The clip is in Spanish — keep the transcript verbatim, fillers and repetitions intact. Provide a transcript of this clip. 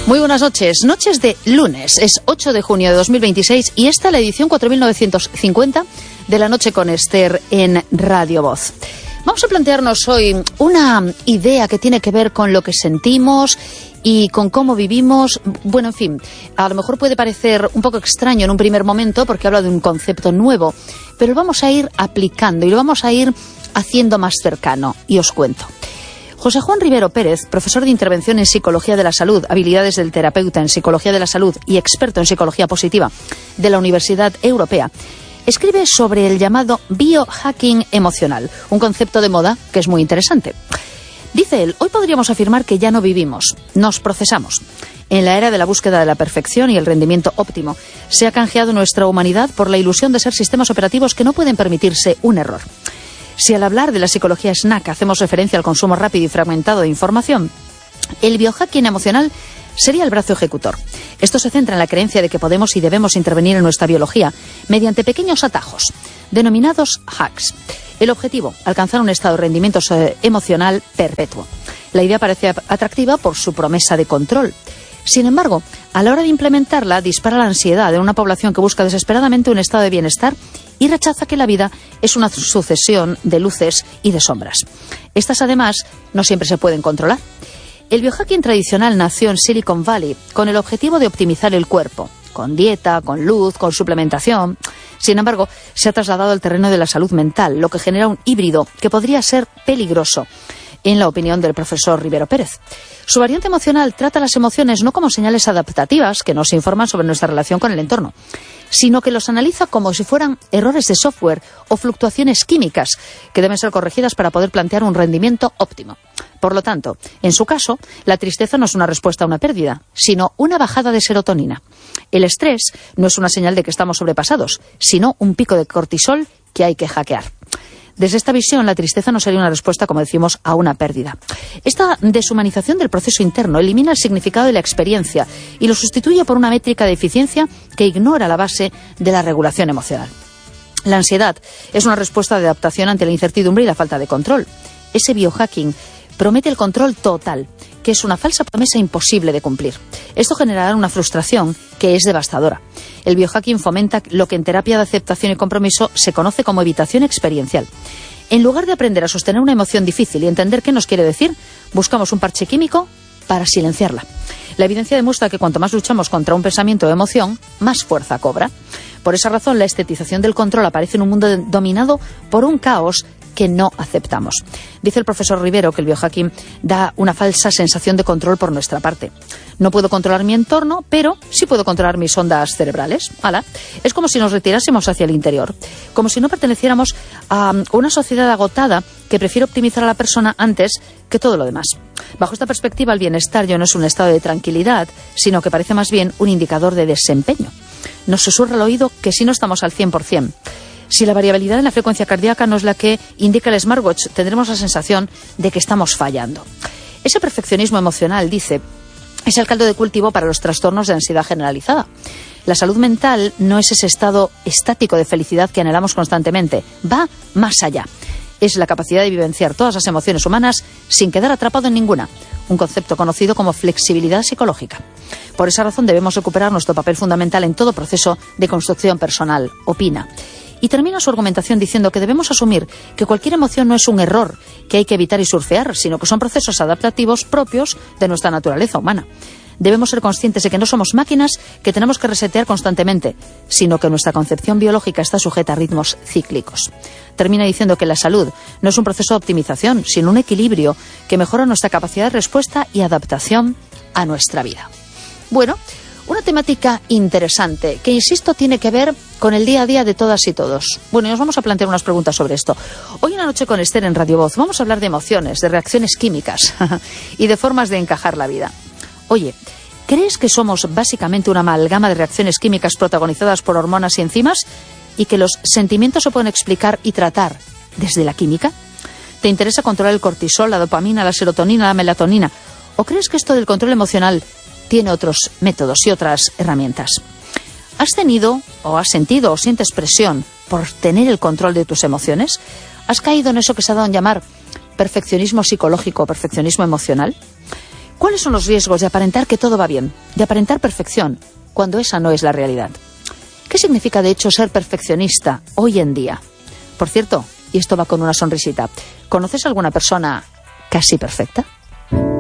Muy buenas noches, noches de lunes, es ocho de junio de dos mil veintiséis y esta es la edición cuatro mil novecientos cincuenta de La Noche con Esther en Radio Voz. Vamos a plantearnos hoy una idea que tiene que ver con lo que sentimos y con cómo vivimos. Bueno, en fin, a lo mejor puede parecer un poco extraño en un primer momento porque habla de un concepto nuevo, pero lo vamos a ir aplicando y lo vamos a ir haciendo más cercano, y os cuento. José Juan Rivero Pérez, profesor de intervención en Psicología de la Salud, habilidades del terapeuta en Psicología de la Salud y experto en Psicología Positiva de la Universidad Europea, escribe sobre el llamado biohacking emocional, un concepto de moda que es muy interesante. Dice él, hoy podríamos afirmar que ya no vivimos, nos procesamos. En la era de la búsqueda de la perfección y el rendimiento óptimo, se ha canjeado nuestra humanidad por la ilusión de ser sistemas operativos que no pueden permitirse un error. Si al hablar de la psicología snack hacemos referencia al consumo rápido y fragmentado de información, el biohacking emocional sería el brazo ejecutor. Esto se centra en la creencia de que podemos y debemos intervenir en nuestra biología mediante pequeños atajos, denominados hacks. El objetivo, alcanzar un estado de rendimiento emocional perpetuo. La idea parece atractiva por su promesa de control. Sin embargo, a la hora de implementarla, dispara la ansiedad de una población que busca desesperadamente un estado de bienestar y rechaza que la vida es una sucesión de luces y de sombras. Estas, además, no siempre se pueden controlar. El biohacking tradicional nació en Silicon Valley con el objetivo de optimizar el cuerpo, con dieta, con luz, con suplementación. Sin embargo, se ha trasladado al terreno de la salud mental, lo que genera un híbrido que podría ser peligroso, en la opinión del profesor Rivero Pérez. Su variante emocional trata las emociones no como señales adaptativas que nos informan sobre nuestra relación con el entorno, sino que los analiza como si fueran errores de software o fluctuaciones químicas que deben ser corregidas para poder plantear un rendimiento óptimo. Por lo tanto, en su caso, la tristeza no es una respuesta a una pérdida, sino una bajada de serotonina. El estrés no es una señal de que estamos sobrepasados, sino un pico de cortisol que hay que hackear. Desde esta visión, la tristeza no sería una respuesta, como decimos, a una pérdida. Esta deshumanización del proceso interno elimina el significado de la experiencia y lo sustituye por una métrica de eficiencia que ignora la base de la regulación emocional. La ansiedad es una respuesta de adaptación ante la incertidumbre y la falta de control. Ese biohacking promete el control total, que es una falsa promesa imposible de cumplir. Esto generará una frustración que es devastadora. El biohacking fomenta lo que en terapia de aceptación y compromiso se conoce como evitación experiencial. En lugar de aprender a sostener una emoción difícil y entender qué nos quiere decir, buscamos un parche químico para silenciarla. La evidencia demuestra que cuanto más luchamos contra un pensamiento o emoción, más fuerza cobra. Por esa razón, la estetización del control aparece en un mundo dominado por un caos que no aceptamos. Dice el profesor Rivero que el biohacking da una falsa sensación de control por nuestra parte. No puedo controlar mi entorno, pero sí puedo controlar mis ondas cerebrales. ¡Hala! Es como si nos retirásemos hacia el interior, como si no perteneciéramos a una sociedad agotada que prefiere optimizar a la persona antes que todo lo demás. Bajo esta perspectiva, el bienestar ya no es un estado de tranquilidad, sino que parece más bien un indicador de desempeño. Nos susurra al oído que si no estamos al cien por ciento. Si la variabilidad en la frecuencia cardíaca no es la que indica el smartwatch, tendremos la sensación de que estamos fallando. Ese perfeccionismo emocional, dice, es el caldo de cultivo para los trastornos de ansiedad generalizada. La salud mental no es ese estado estático de felicidad que anhelamos constantemente, va más allá. Es la capacidad de vivenciar todas las emociones humanas sin quedar atrapado en ninguna, un concepto conocido como flexibilidad psicológica. Por esa razón debemos recuperar nuestro papel fundamental en todo proceso de construcción personal, opina. Y termina su argumentación diciendo que debemos asumir que cualquier emoción no es un error que hay que evitar y surfear, sino que son procesos adaptativos propios de nuestra naturaleza humana. Debemos ser conscientes de que no somos máquinas que tenemos que resetear constantemente, sino que nuestra concepción biológica está sujeta a ritmos cíclicos. Termina diciendo que la salud no es un proceso de optimización, sino un equilibrio que mejora nuestra capacidad de respuesta y adaptación a nuestra vida. Bueno, una temática interesante que, insisto, tiene que ver con el día a día de todas y todos. Bueno, y nos vamos a plantear unas preguntas sobre esto. Hoy en La Noche con Esther en Radio Voz vamos a hablar de emociones, de reacciones químicas y de formas de encajar la vida. Oye, ¿crees que somos básicamente una amalgama de reacciones químicas protagonizadas por hormonas y enzimas y que los sentimientos se pueden explicar y tratar desde la química? ¿Te interesa controlar el cortisol, la dopamina, la serotonina, la melatonina? ¿O crees que esto del control emocional tiene otros métodos y otras herramientas? ¿Has tenido o has sentido o sientes presión por tener el control de tus emociones? ¿Has caído en eso que se ha dado en llamar perfeccionismo psicológico o perfeccionismo emocional? ¿Cuáles son los riesgos de aparentar que todo va bien, de aparentar perfección, cuando esa no es la realidad? ¿Qué significa, de hecho, ser perfeccionista hoy en día? Por cierto, y esto va con una sonrisita, ¿conoces alguna persona casi perfecta?